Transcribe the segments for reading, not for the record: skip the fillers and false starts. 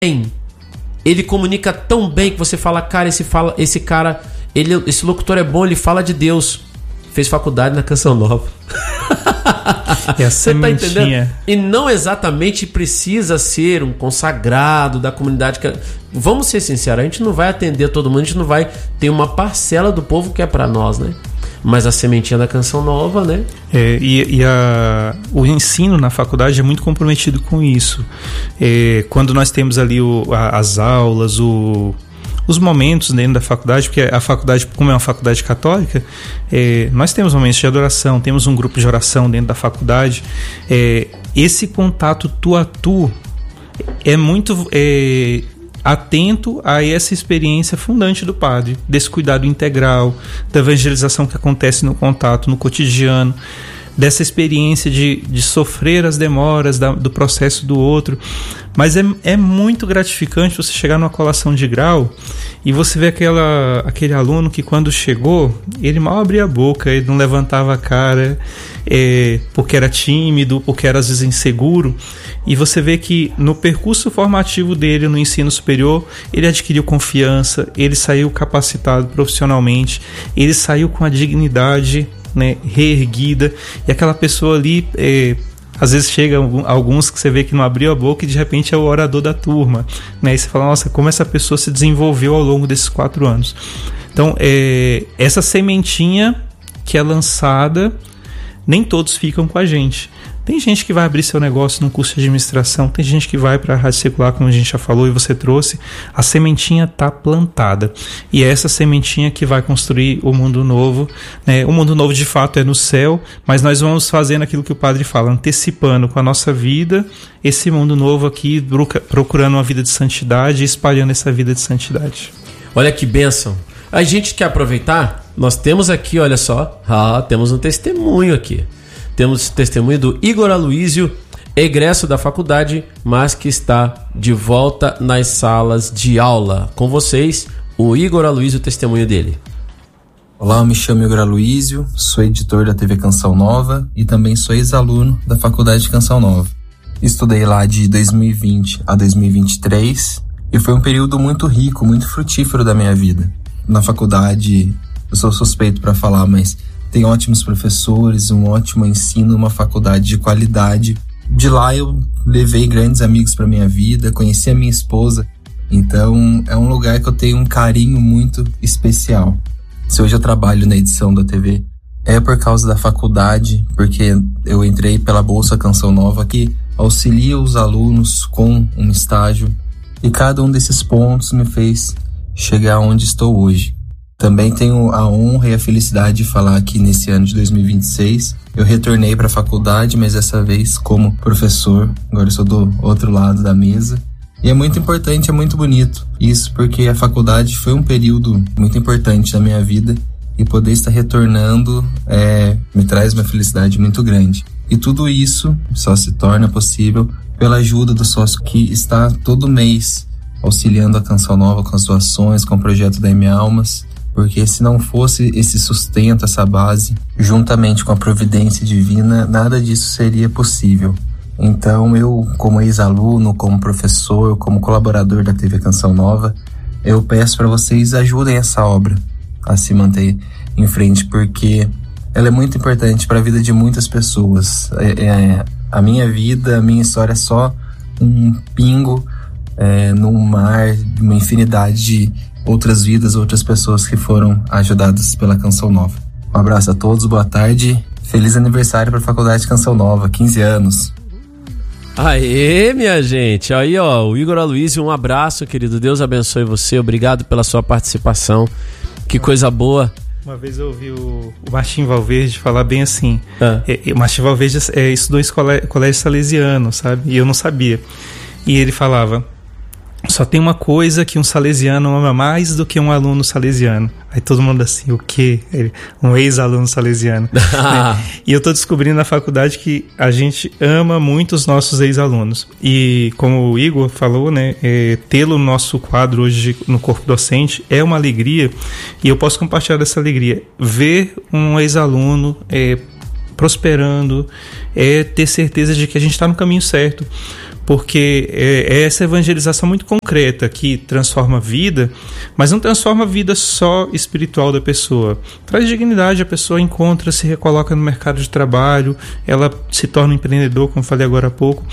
Ele comunica tão bem que você fala, cara, esse locutor é bom, ele fala de Deus. Fez faculdade na Canção Nova. Você tá entendendo? E não exatamente precisa ser um consagrado da comunidade. Vamos ser sinceros, a gente não vai atender todo mundo, a gente não vai ter uma parcela do povo que é para nós, né? Mas a sementinha da Canção Nova, né? O ensino na faculdade é muito comprometido com isso. Quando nós temos ali as aulas, os momentos dentro da faculdade, porque a faculdade, como é uma faculdade católica, nós temos momentos de adoração, temos um grupo de oração dentro da faculdade. Esse contato tu a tu é muito atento a essa experiência fundante do padre, desse cuidado integral, da evangelização que acontece no contato, no cotidiano, dessa experiência de sofrer as demoras do processo do outro. Mas é muito gratificante você chegar numa colação de grau e você ver aquele aluno que, quando chegou, ele mal abria a boca, ele não levantava a cara, porque era tímido, porque era às vezes inseguro, e você vê que no percurso formativo dele no ensino superior, ele adquiriu confiança, ele saiu capacitado profissionalmente, ele saiu com a dignidade, né, reerguida, e aquela pessoa ali, às vezes chega alguns que você vê que não abriu a boca e de repente é o orador da turma, né, e você fala, nossa, como essa pessoa se desenvolveu ao longo desses 4 anos. Então, essa sementinha que é lançada, nem todos ficam com a gente. Tem gente que vai abrir seu negócio num curso de administração, tem gente que vai para a rádio secular, como a gente já falou e você trouxe. A sementinha está plantada. E é essa sementinha que vai construir o mundo novo. Né? O mundo novo, de fato, é no céu, mas nós vamos fazendo aquilo que o padre fala, antecipando com a nossa vida esse mundo novo aqui, procurando uma vida de santidade e espalhando essa vida de santidade. Olha que bênção. A gente quer aproveitar, nós temos aqui, olha só, temos um testemunho aqui. Temos testemunho do Igor Aloísio, egresso da faculdade, mas que está de volta nas salas de aula. Com vocês, o Igor Aloísio, o testemunho dele. Olá, eu me chamo Igor Aloísio, sou editor da TV Canção Nova e também sou ex-aluno da Faculdade de Canção Nova. Estudei lá de 2020 a 2023 e foi um período muito rico, muito frutífero da minha vida. Na faculdade, eu sou suspeito para falar, mas tem ótimos professores, um ótimo ensino, uma faculdade de qualidade. De lá eu levei grandes amigos para minha vida, conheci a minha esposa. Então é um lugar que eu tenho um carinho muito especial. Se hoje eu trabalho na edição da TV, é por causa da faculdade, porque eu entrei pela Bolsa Canção Nova, que auxilia os alunos com um estágio. E cada um desses pontos me fez chegar onde estou hoje. Também tenho a honra e a felicidade de falar que nesse ano de 2026 eu retornei para a faculdade, mas dessa vez como professor. Agora eu sou do outro lado da mesa. E é muito importante, é muito bonito isso, porque a faculdade foi um período muito importante da minha vida e poder estar retornando me traz uma felicidade muito grande. E tudo isso só se torna possível pela ajuda do sócio que está todo mês auxiliando a Canção Nova com as doações, com o projeto da M Almas. Porque se não fosse esse sustento, essa base, juntamente com a providência divina, nada disso seria possível. Então eu, como ex-aluno, como professor, como colaborador da TV Canção Nova, eu peço para vocês ajudem essa obra a se manter em frente, porque ela é muito importante para a vida de muitas pessoas. A minha vida, a minha história é só um pingo num mar, uma infinidade de outras vidas, outras pessoas que foram ajudadas pela Canção Nova. Um abraço a todos, boa tarde, feliz aniversário para a Faculdade de Canção Nova, 15 anos. Aê, minha gente, aí ó, o Igor Aloísio, um abraço, querido, Deus abençoe você, obrigado pela sua participação, que coisa boa. Uma vez eu ouvi o Martim Valverde falar bem assim, o Martim Valverde estudou em colégio salesiano, sabe, e eu não sabia, e ele falava: só tem uma coisa que um salesiano ama mais do que um aluno salesiano. Aí todo mundo assim, o quê? Um ex-aluno salesiano. Né? E eu tô descobrindo na faculdade que a gente ama muito os nossos ex-alunos. E como o Igor falou, né, tê-lo no nosso quadro hoje no Corpo Docente é uma alegria. E eu posso compartilhar dessa alegria. Ver um ex-aluno prosperando, ter certeza de que a gente está no caminho certo. porque é essa evangelização muito concreta que transforma a vida, mas não transforma a vida só espiritual da pessoa. Traz dignidade, a pessoa encontra, se recoloca no mercado de trabalho, ela se torna um empreendedor, como falei agora há pouco.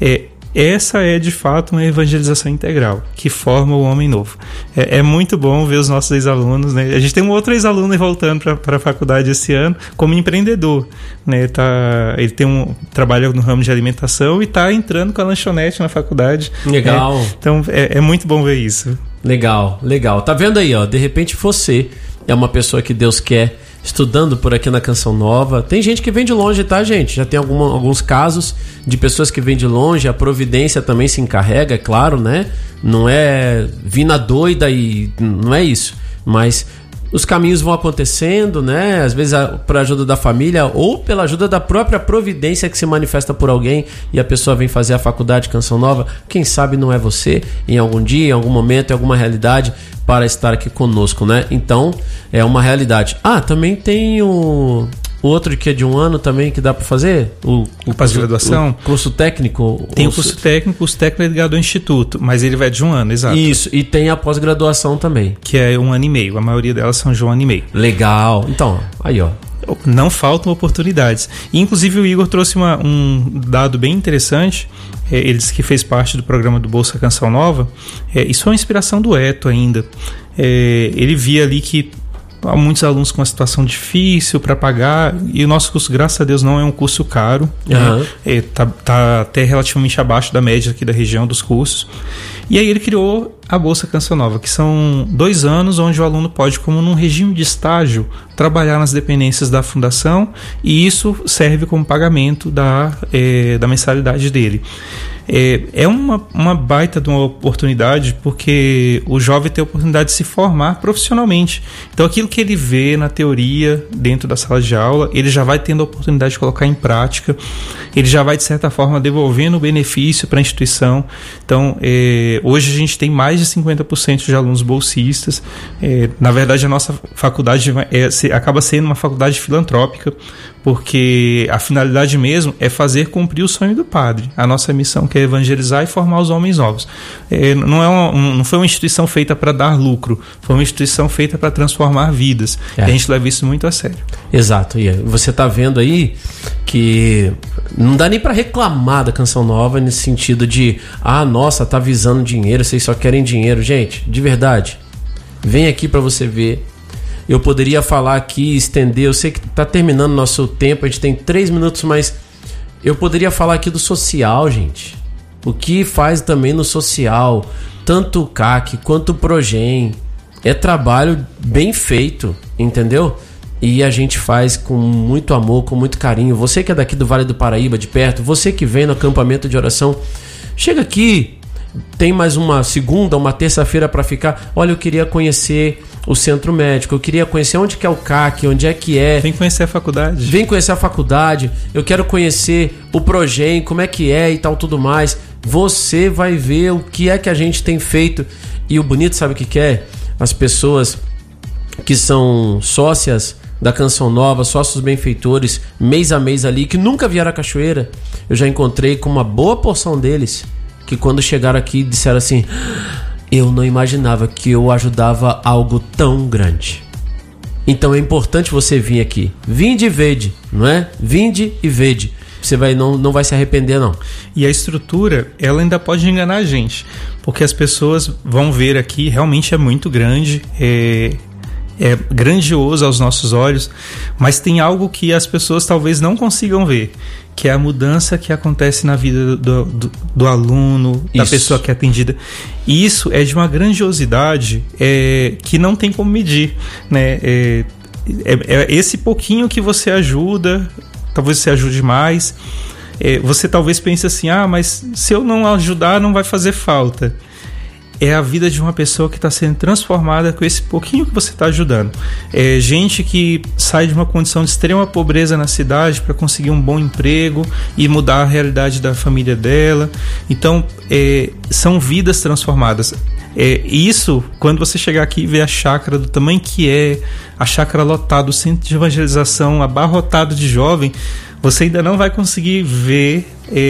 Essa é, de fato, uma evangelização integral, que forma o homem novo. É muito bom ver os nossos ex-alunos, né? A gente tem um outro ex-aluno voltando para a faculdade esse ano como empreendedor, né? Ele trabalha no ramo de alimentação e está entrando com a lanchonete na faculdade. Legal. Então, é muito bom ver isso. Legal. Tá vendo aí, ó? De repente você é uma pessoa que Deus quer estudando por aqui na Canção Nova. Tem gente que vem de longe, tá, gente? Já tem alguns casos de pessoas que vêm de longe. A providência também se encarrega, é claro, né? Não é vir na doida e não é isso. Mas os caminhos vão acontecendo, né? Às vezes por ajuda da família ou pela ajuda da própria providência que se manifesta por alguém e a pessoa vem fazer a faculdade Canção Nova. Quem sabe não é você em algum dia, em algum momento, em alguma realidade para estar aqui conosco, né? Então, é uma realidade. Também tem o outro que é de 1 ano também que dá para fazer? O pós-graduação? O curso técnico? Tem o curso técnico é ligado ao instituto, mas ele vai de 1 ano, exato. Isso, e tem a pós-graduação também. Que é 1 ano e meio, a maioria delas são de 1 ano e meio. Legal, então, aí ó. Não faltam oportunidades. E, inclusive o Igor trouxe um dado bem interessante. Ele disse que fez parte do programa do Bolsa Canção Nova. Isso é uma inspiração do Eto ainda. Ele via ali que há muitos alunos com uma situação difícil para pagar, e o nosso curso, graças a Deus, não é um curso caro. Né? Tá até relativamente abaixo da média aqui da região dos cursos. E aí ele criou a Bolsa Canção Nova, que são 2 anos onde o aluno pode, como num regime de estágio, trabalhar nas dependências da fundação, e isso serve como pagamento da mensalidade dele. É uma baita de uma oportunidade, porque o jovem tem a oportunidade de se formar profissionalmente. Então aquilo que ele vê na teoria dentro da sala de aula, ele já vai tendo a oportunidade de colocar em prática, ele já vai de certa forma devolvendo o benefício para a instituição. Então hoje a gente tem mais de 50% de alunos bolsistas. Na verdade a nossa faculdade acaba sendo uma faculdade filantrópica, porque a finalidade mesmo é fazer cumprir o sonho do padre. A nossa missão que é evangelizar e formar os homens novos. Não foi uma instituição feita para dar lucro, foi uma instituição feita para transformar vidas. E a gente leva isso muito a sério. Exato. E você está vendo aí que não dá nem para reclamar da Canção Nova nesse sentido de nossa, tá visando dinheiro, vocês só querem dinheiro. Gente, de verdade, vem aqui para você ver. Eu poderia falar aqui, estender, eu sei que está terminando nosso tempo, a gente tem 3 minutos, mas eu poderia falar aqui do social, gente. O que faz também no social, tanto o CAC quanto o Progem, é trabalho bem feito, entendeu? E a gente faz com muito amor, com muito carinho. Você que é daqui do Vale do Paraíba, de perto, você que vem no acampamento de oração, chega aqui, tem mais uma segunda, uma terça-feira para ficar. Olha, eu queria conhecer o centro médico, eu queria conhecer onde que é o CAC, onde é que é. Vem conhecer a faculdade. Vem conhecer a faculdade, eu quero conhecer o Progem, como é que é e tal, tudo mais. Você vai ver o que é que a gente tem feito. E o bonito, sabe o que é? As pessoas que são sócias da Canção Nova, sócios benfeitores, mês a mês ali, que nunca vieram à cachoeira, eu já encontrei com uma boa porção deles, que quando chegaram aqui disseram assim: eu não imaginava que eu ajudava algo tão grande. Então é importante você vir aqui. Vinde e vede, não é? Vinde e vede. Você não vai se arrepender, não. E a estrutura, ela ainda pode enganar a gente, porque as pessoas vão ver aqui, realmente é muito grande, é grandioso aos nossos olhos, mas tem algo que as pessoas talvez não consigam ver, que é a mudança que acontece na vida do aluno, da pessoa que é atendida. E isso é de uma grandiosidade que não tem como medir, né? Esse pouquinho que você ajuda, talvez você ajude mais. Você talvez pense assim: mas se eu não ajudar não vai fazer falta. É a vida de uma pessoa que está sendo transformada com esse pouquinho que você está ajudando. É gente que sai de uma condição de extrema pobreza na cidade para conseguir um bom emprego e mudar a realidade da família dela. Então, são vidas transformadas. Isso, quando você chegar aqui e ver a chácara do tamanho que é, a chácara lotada, o centro de evangelização abarrotado de jovem, você ainda não vai conseguir ver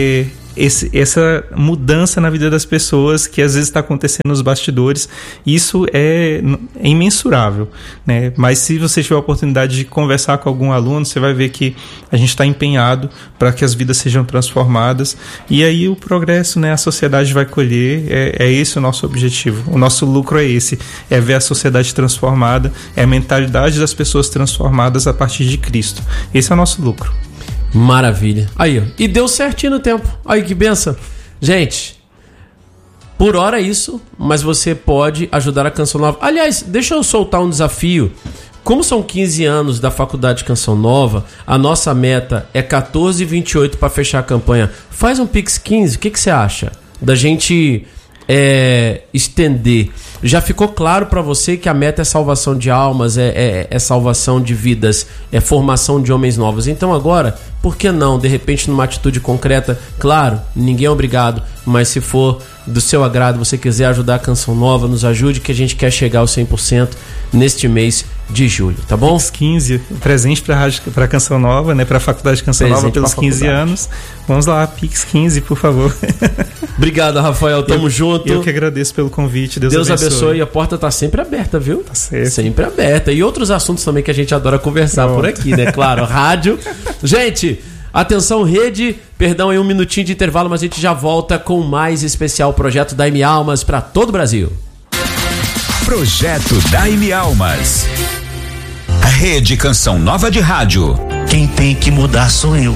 essa mudança na vida das pessoas que às vezes está acontecendo nos bastidores. Isso é imensurável, né? Mas se você tiver a oportunidade de conversar com algum aluno, você vai ver que a gente está empenhado para que as vidas sejam transformadas, e aí o progresso, né? A sociedade vai colher. É esse o nosso objetivo. O nosso lucro é esse, é ver a sociedade transformada, é a mentalidade das pessoas transformadas a partir de Cristo. Esse é o nosso lucro. Maravilha. Aí, ó. E deu certinho no tempo. Aí, que benção. Gente, por hora é isso, mas você pode ajudar a Canção Nova. Aliás, deixa eu soltar um desafio. Como são 15 anos da Faculdade Canção Nova, a nossa meta é 14,28 para fechar a campanha. Faz um Pix 15, o que você acha? Da gente estender. Já ficou claro para você que a meta é salvação de almas, é salvação de vidas, é formação de homens novos. Então agora, por que não, de repente, numa atitude concreta? Claro, ninguém é obrigado, mas se for do seu agrado, você quiser ajudar a Canção Nova, nos ajude, que a gente quer chegar aos 100% neste mês de julho, tá bom? Pix 15, presente para a Canção Nova, né? Para a Faculdade de Canção Nova pelos 15 anos. Vamos lá, Pix 15, por favor. Obrigado, Rafael, tamo junto. Eu que agradeço pelo convite, Deus abençoe. A porta tá sempre aberta, viu? Tá certo. Sempre aberta. E outros assuntos também que a gente adora conversar por aqui, né? Claro, rádio. Gente, atenção, rede, perdão aí um minutinho de intervalo, mas a gente já volta com o mais especial projeto Dai-me Almas para todo o Brasil. Projeto Dai-me Almas. Rede Canção Nova de Rádio. Quem tem que mudar sou eu.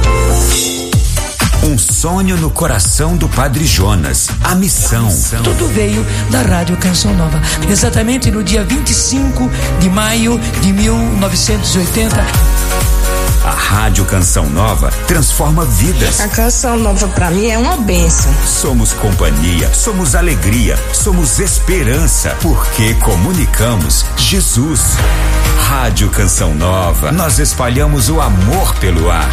Um sonho no coração do Padre Jonas. A missão. Tudo veio da Rádio Canção Nova. Exatamente no dia 25 de maio de 1980. A Rádio Canção Nova transforma vidas. A Canção Nova pra mim é uma bênção. Somos companhia, somos alegria, somos esperança, porque comunicamos Jesus. Rádio Canção Nova, nós espalhamos o amor pelo ar.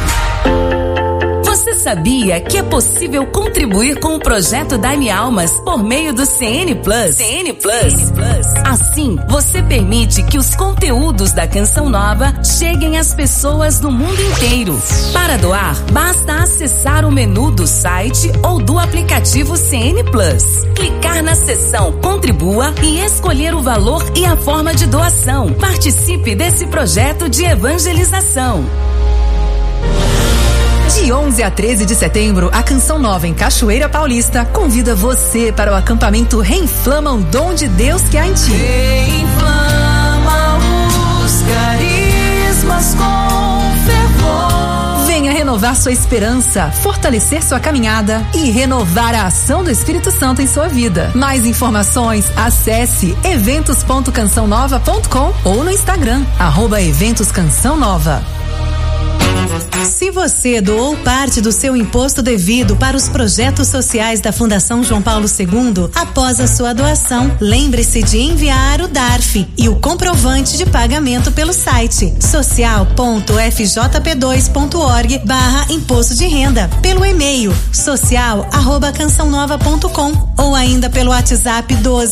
Você sabia que é possível contribuir com o projeto Dai-me Almas por meio do CN Plus? CN Plus. Assim, você permite que os conteúdos da Canção Nova cheguem às pessoas do mundo inteiro. Para doar, basta acessar o menu do site ou do aplicativo CN Plus. Clicar na seção Contribua e escolher o valor e a forma de doação. Participe desse projeto de evangelização. De 11 a 13 de setembro, a Canção Nova em Cachoeira Paulista convida você para o acampamento Reinflama o Dom de Deus que há em ti. Reinflama os carismas com fervor. Venha renovar sua esperança, fortalecer sua caminhada e renovar a ação do Espírito Santo em sua vida. Mais informações, acesse eventos.cançãonova.com ou no Instagram, @eventos-canção-nova. Se você doou parte do seu imposto devido para os projetos sociais da Fundação João Paulo II, após a sua doação, lembre-se de enviar o DARF e o comprovante de pagamento pelo site social.fjp2.org/imposto de renda, pelo e-mail social@cançãonova.com ou ainda pelo WhatsApp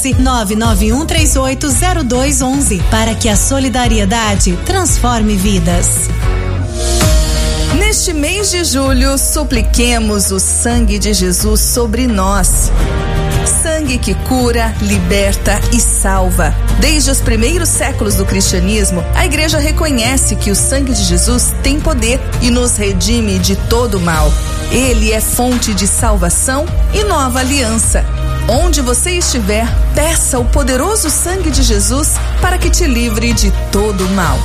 12-991380211 para que a solidariedade transforme vidas. Neste mês de julho, supliquemos o sangue de Jesus sobre nós. Sangue que cura, liberta e salva. Desde os primeiros séculos do cristianismo, a igreja reconhece que o sangue de Jesus tem poder e nos redime de todo mal. Ele é fonte de salvação e nova aliança. Onde você estiver, peça o poderoso sangue de Jesus para que te livre de todo mal.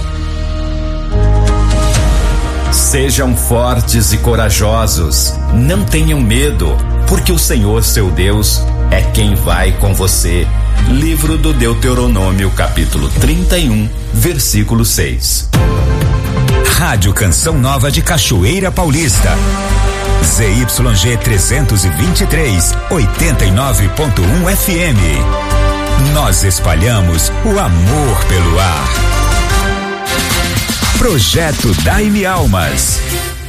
Sejam fortes e corajosos, não tenham medo, porque o Senhor seu Deus é quem vai com você. Livro do Deuteronômio, capítulo 31, versículo 6. Rádio Canção Nova de Cachoeira Paulista. ZYG 323, 89.1 FM. Nós espalhamos o amor pelo ar. Projeto Dai-me Almas.